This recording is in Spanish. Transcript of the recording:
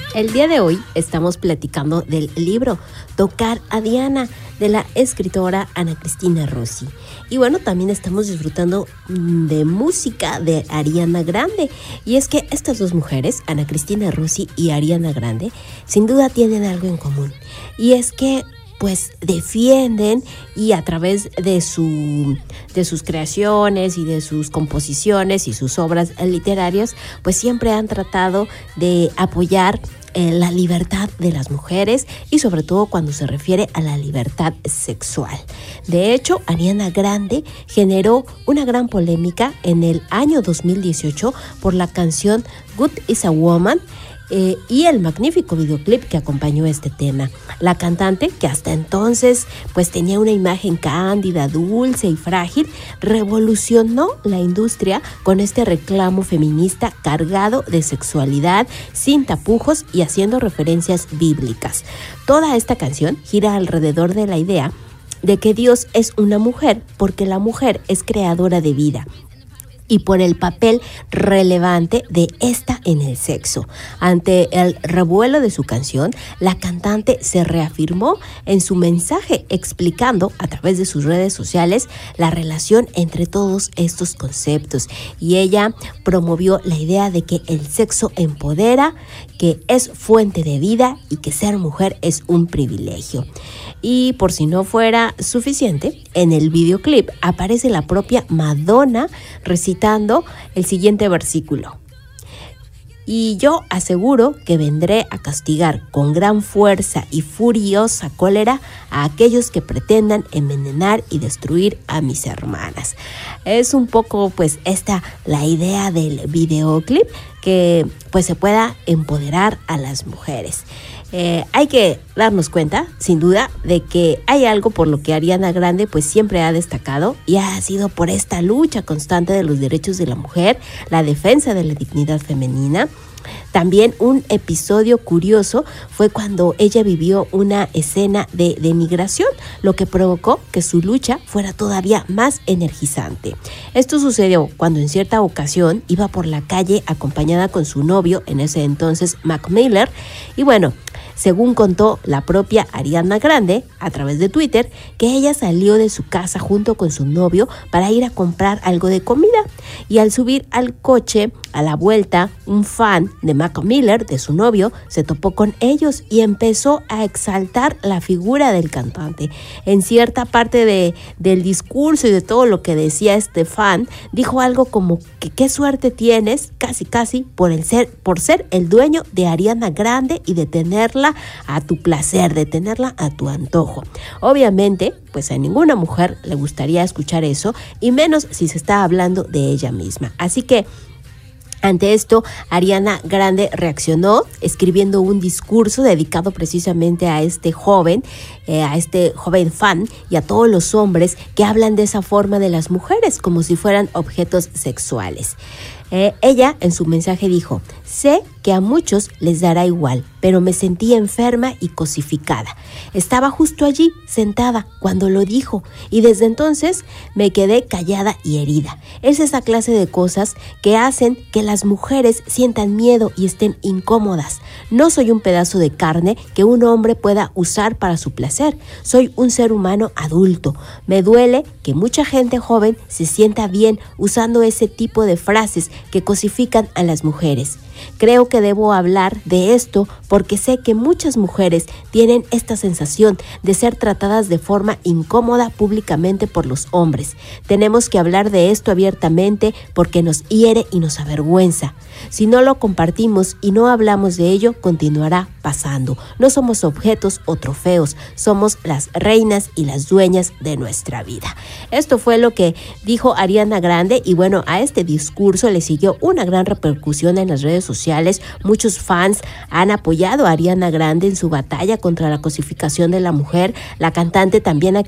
El día de hoy estamos platicando del libro Tocar a Diana, de la escritora Ana Cristina Rossi. Y bueno, también estamos disfrutando de música de Ariana Grande. Y es que estas dos mujeres, Ana Cristina Rossi y Ariana Grande, sin duda tienen algo en común. Y es que pues defienden y a través de sus creaciones y de sus composiciones y sus obras literarias, pues siempre han tratado de apoyar la libertad de las mujeres y sobre todo cuando se refiere a la libertad sexual. De hecho, Ariana Grande generó una gran polémica en el año 2018 por la canción Good is a Woman, y el magnífico videoclip que acompañó este tema. La cantante, que hasta entonces pues tenía una imagen cándida, dulce y frágil, revolucionó la industria con este reclamo feminista cargado de sexualidad, sin tapujos y haciendo referencias bíblicas. Toda esta canción gira alrededor de la idea de que Dios es una mujer porque la mujer es creadora de vida, y por el papel relevante de esta en el sexo. Ante el revuelo de su canción, la cantante se reafirmó en su mensaje explicando a través de sus redes sociales la relación entre todos estos conceptos, y ella promovió la idea de que el sexo empodera, que es fuente de vida y que ser mujer es un privilegio. Y por si no fuera suficiente, en el videoclip aparece la propia Madonna recitando el siguiente versículo: y yo aseguro que vendré a castigar con gran fuerza y furiosa cólera a aquellos que pretendan envenenar y destruir a mis hermanas. Es un poco pues esta la idea del videoclip, que pues se pueda empoderar a las mujeres. Hay que darnos cuenta, sin duda, de que hay algo por lo que Ariana Grande pues siempre ha destacado, y ha sido por esta lucha constante de los derechos de la mujer, la defensa de la dignidad femenina. También un episodio curioso fue cuando ella vivió una escena de denigración, lo que provocó que su lucha fuera todavía más energizante. Esto sucedió cuando en cierta ocasión iba por la calle acompañada con su novio, en ese entonces Mac Miller, y bueno, según contó la propia Ariana Grande a través de Twitter, que ella salió de su casa junto con su novio para ir a comprar algo de comida, y al subir al coche a la vuelta, un fan de Mac Miller, de su novio, se topó con ellos y empezó a exaltar la figura del cantante. En cierta parte del discurso y de todo lo que decía este fan, dijo algo como que qué suerte tienes, casi por ser el dueño de Ariana Grande y de tenerla a tu placer, de tenerla a tu antojo. Obviamente, pues a ninguna mujer le gustaría escuchar eso, y menos si se está hablando de ella misma. Así que ante esto, Ariana Grande reaccionó escribiendo un discurso dedicado precisamente a este joven fan y a todos los hombres que hablan de esa forma de las mujeres como si fueran objetos sexuales. Ella en su mensaje dijo: sé que a muchos les dará igual, pero me sentí enferma y cosificada. Estaba justo allí, sentada, cuando lo dijo, y desde entonces me quedé callada y herida. Es esa clase de cosas que hacen que las mujeres sientan miedo y estén incómodas. No soy un pedazo de carne que un hombre pueda usar para su placer. Soy un ser humano adulto. Me duele que mucha gente joven se sienta bien usando ese tipo de frases que cosifican a las mujeres. Creo que debo hablar de esto porque sé que muchas mujeres tienen esta sensación de ser tratadas de forma incómoda públicamente por los hombres. Tenemos que hablar de esto abiertamente porque nos hiere y nos avergüenza. Si no lo compartimos y no hablamos de ello, continuará pasando. No somos objetos o trofeos, somos las reinas y las dueñas de nuestra vida. Esto fue lo que dijo Ariana Grande, y bueno, a este discurso le siguió una gran repercusión en las redes sociales. Muchos fans han apoyado a Ariana Grande en su batalla contra la cosificación de la mujer. La cantante también ha